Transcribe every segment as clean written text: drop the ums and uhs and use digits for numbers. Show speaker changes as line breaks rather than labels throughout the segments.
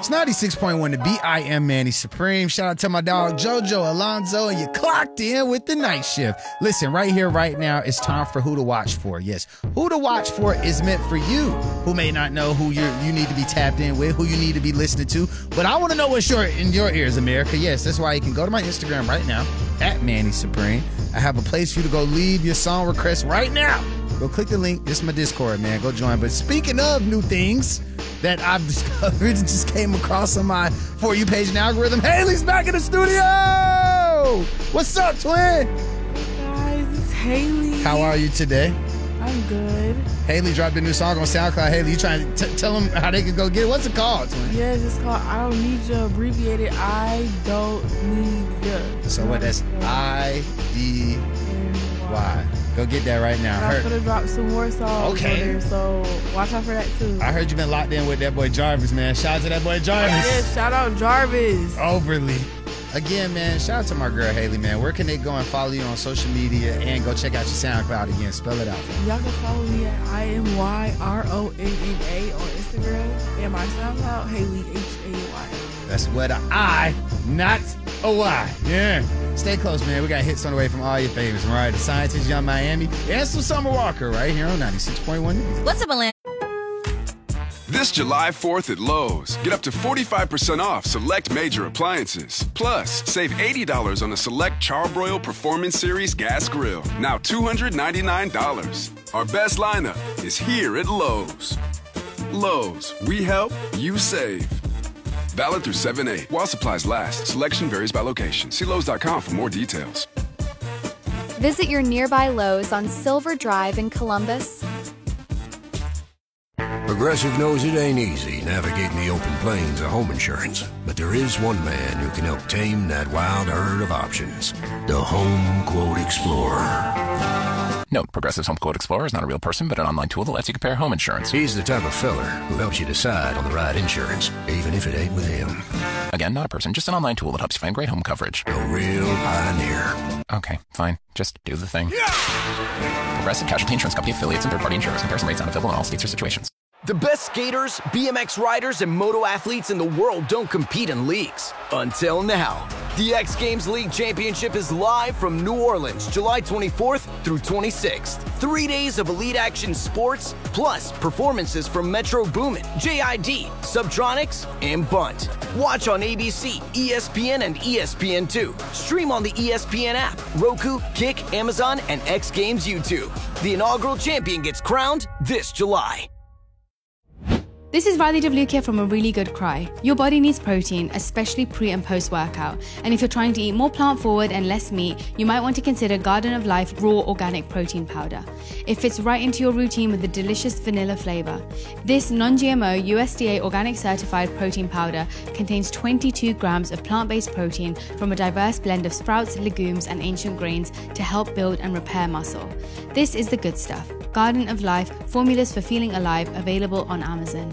96.1 The Beat. I am Manny Supreme. Shout out to my dog JoJo Alonzo, and you clocked in with the night shift. Listen, right here, right now, it's time for Who to Watch For. Yes, Who to Watch For is meant for you who may not know who you need to be tapped in with, who you need to be listening to. But I want to know what's in your ears, America. Yes, that's why you can go to my Instagram right now, at Manny Supreme. I have a place for you to go leave your song request right now. Go click the link. This is my Discord, man. Go join. But speaking of new things that I've discovered, just came across on my For You page and algorithm, Haley's back in the studio! What's up, twin?
Hey guys, it's Haley.
How are you today?
I'm good.
Haley dropped a new song on SoundCloud. Haley, you trying to tell them how they can go get it? What's it called, twin?
Yeah, it's called I Don't Need You, abbreviated I Don't Need You.
So what, that's I-D-Y. Go get that right now.
I'm gonna drop some more songs on there, so watch out for that too.
I heard you been locked in with that boy Jarvis, man. Shout out to that boy Jarvis.
Yeah, shout out Jarvis.
Overly. Again, man, shout out to my girl Haley, man. Where can they go and follow you on social media and go check out your SoundCloud again? Spell it out for me.
Y'all can follow me at IMYRONNA on Instagram and my SoundCloud, Haley HAY.
That's with an I, not a Y. Yeah. Stay close, man. We got hits on the way from all your favorites. Mariah the Scientist, Young Miami, and some Summer Walker right here on 96.1.
What's up, Atlanta?
This July 4th at Lowe's, get up to 45% off select major appliances. Plus, save $80 on a select Charbroil Performance Series gas grill. Now $299. Our best lineup is here at Lowe's. Lowe's, we help, you save. Valid through 7/8. While supplies last, selection varies by location. See Lowe's.com for more details.
Visit your nearby Lowe's on Silver Drive in Columbus.
Progressive knows it ain't easy navigating the open plains of home insurance, but there is one man who can help tame that wild herd of options. The Home Quote Explorer.
Note, Progressive's Home Quote Explorer is not a real person, but an online tool that lets you compare home insurance.
He's the type of feller who helps you decide on the right insurance, even if it ain't with him.
Again, not a person, just an online tool that helps you find great home coverage.
A real pioneer.
Okay, fine. Just do the thing. Progressive Casualty Insurance Company affiliates and third-party insurers. Comparison rates not available in all states or situations.
The best skaters, BMX riders, and moto athletes in the world don't compete in leagues. Until now. The X Games League Championship is live from New Orleans, July 24th through 26th. 3 days of elite action sports, plus performances from Metro Boomin, JID, Subtronics, and Bunt. Watch on ABC, ESPN, and ESPN2. Stream on the ESPN app, Roku, Kick, Amazon, and X Games YouTube. The inaugural champion gets crowned this July.
This is Riley WK from A Really Good Cry. Your body needs protein, especially pre and post workout. And if you're trying to eat more plant forward and less meat, you might want to consider Garden of Life Raw Organic Protein Powder. It fits right into your routine with a delicious vanilla flavor. This non-GMO USDA organic certified protein powder contains 22 grams of plant-based protein from a diverse blend of sprouts, legumes, and ancient grains to help build and repair muscle. This is the good stuff. Garden of Life, formulas for feeling alive, available on Amazon.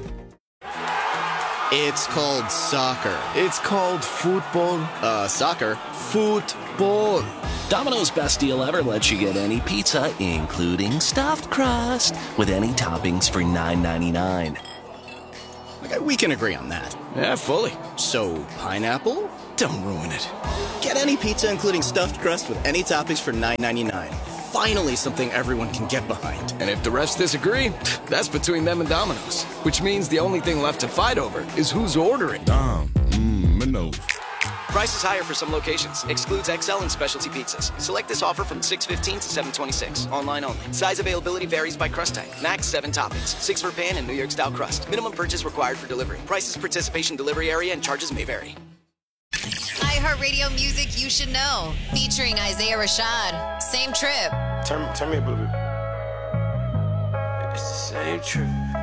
It's called soccer.
It's called football.
Soccer.
Football.
Domino's Best Deal Ever lets you get any pizza, including stuffed crust, with any toppings for $9.99.
Okay, we can agree on that.
Yeah, fully.
So, pineapple?
Don't ruin it.
Get any pizza, including stuffed crust, with any toppings for $9.99. Finally, something everyone can get behind.
And if the refs disagree, that's between them and Domino's. Which means the only thing left to fight over is who's ordering.
Domino's.
Price is higher for some locations. Excludes XL and specialty pizzas. Select this offer from 6/15 to 7/26. Online only. Size availability varies by crust type. Max 7 toppings. 6 for pan and New York style crust. Minimum purchase required for delivery. Prices, participation, delivery area, and charges may vary.
iHeartRadio music you should know. Featuring Isaiah Rashad. Same trip.
Turn me up a little bit. It's the same trip.